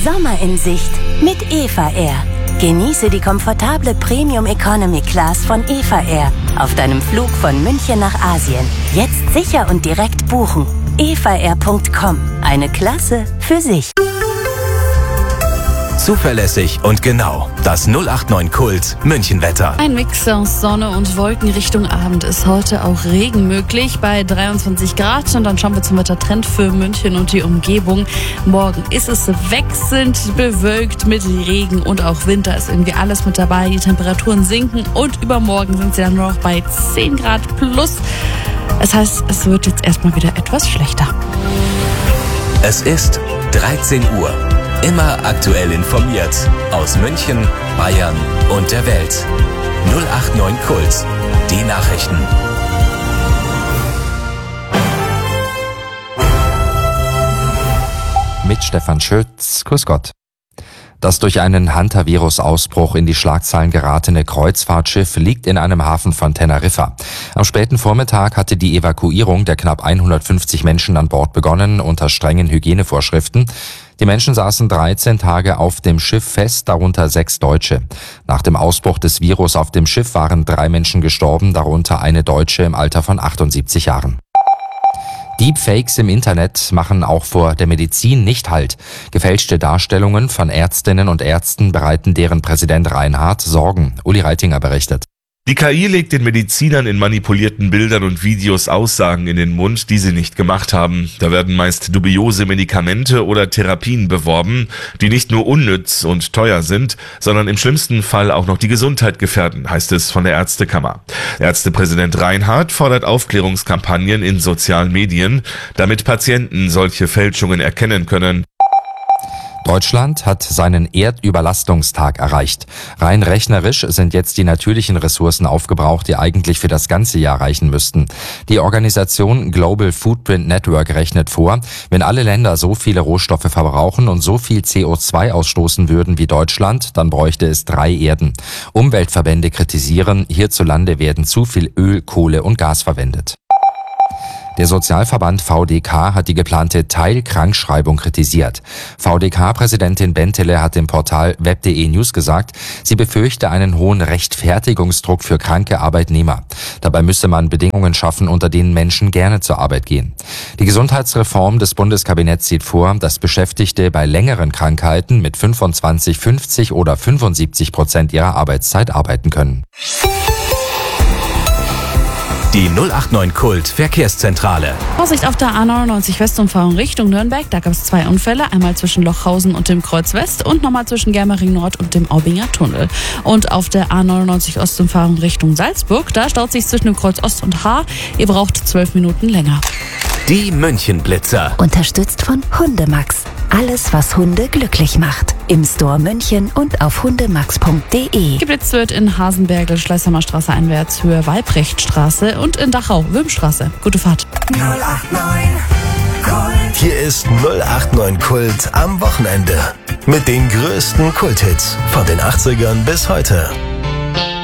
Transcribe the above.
Sommer in Sicht mit Eva Air. Genieße die komfortable Premium Economy Class von Eva Air auf deinem Flug von München nach Asien. Jetzt sicher und direkt buchen. evaair.com. Eine Klasse für sich. Zuverlässig und genau. Das 089 Kult Münchenwetter. Ein Mix aus Sonne und Wolken. Richtung Abend ist heute auch Regen möglich bei 23 Grad. Und dann schauen wir zum Wettertrend für München und die Umgebung. Morgen ist es wechselnd bewölkt mit Regen und auch Winter ist irgendwie alles mit dabei. Die Temperaturen sinken und übermorgen sind sie dann nur noch bei 10 Grad plus. Das heißt, es wird jetzt erstmal wieder etwas schlechter. Es ist 13 Uhr. Immer aktuell informiert. Aus München, Bayern und der Welt. 089 Kult. Die Nachrichten. Mit Stefan Schütz. Grüß Gott. Das durch einen Hantavirus-Ausbruch in die Schlagzeilen geratene Kreuzfahrtschiff liegt in einem Hafen von Teneriffa. Am späten Vormittag hatte die Evakuierung der knapp 150 Menschen an Bord begonnen, unter strengen Hygienevorschriften. Die Menschen saßen 13 Tage auf dem Schiff fest, darunter 6 Deutsche. Nach dem Ausbruch des Virus auf dem Schiff waren 3 Menschen gestorben, darunter eine Deutsche im Alter von 78 Jahren. Deepfakes im Internet machen auch vor der Medizin nicht Halt. Gefälschte Darstellungen von Ärztinnen und Ärzten bereiten deren Präsident Reinhardt Sorgen. Uli Reitinger berichtet. Die KI legt den Medizinern in manipulierten Bildern und Videos Aussagen in den Mund, die sie nicht gemacht haben. Da werden meist dubiose Medikamente oder Therapien beworben, die nicht nur unnütz und teuer sind, sondern im schlimmsten Fall auch noch die Gesundheit gefährden, heißt es von der Ärztekammer. Ärztepräsident Reinhardt fordert Aufklärungskampagnen in sozialen Medien, damit Patienten solche Fälschungen erkennen können. Deutschland hat seinen Erdüberlastungstag erreicht. Rein rechnerisch sind jetzt die natürlichen Ressourcen aufgebraucht, die eigentlich für das ganze Jahr reichen müssten. Die Organisation Global Footprint Network rechnet vor, wenn alle Länder so viele Rohstoffe verbrauchen und so viel CO2 ausstoßen würden wie Deutschland, dann bräuchte es 3 Erden. Umweltverbände kritisieren, hierzulande werden zu viel Öl, Kohle und Gas verwendet. Der Sozialverband VDK hat die geplante Teilkrankschreibung kritisiert. VDK-Präsidentin Bentele hat dem Portal web.de News gesagt, sie befürchte einen hohen Rechtfertigungsdruck für kranke Arbeitnehmer. Dabei müsse man Bedingungen schaffen, unter denen Menschen gerne zur Arbeit gehen. Die Gesundheitsreform des Bundeskabinetts sieht vor, dass Beschäftigte bei längeren Krankheiten mit 25, 50 oder 75% ihrer Arbeitszeit arbeiten können. Die 089 Kult Verkehrszentrale. Vorsicht auf der A99 Westumfahrung Richtung Nürnberg. Da gab es 2 Unfälle. Einmal zwischen Lochhausen und dem Kreuz West und nochmal zwischen Germering Nord und dem Aubinger Tunnel. Und auf der A99 Ostumfahrung Richtung Salzburg, da staut sich zwischen dem Kreuz Ost und H. Ihr braucht 12 Minuten länger. Die Münchenblitzer. Unterstützt von Hundemax. Alles, was Hunde glücklich macht. Im Store München und auf hundemax.de. Geblitzt wird in Hasenbergl, Schleißheimer Straße einwärts, Höhe Weibrechtstraße und in Dachau, Wülmstraße. Gute Fahrt. 089 Kult. Hier ist 089 Kult am Wochenende. Mit den größten Kulthits von den 80ern bis heute.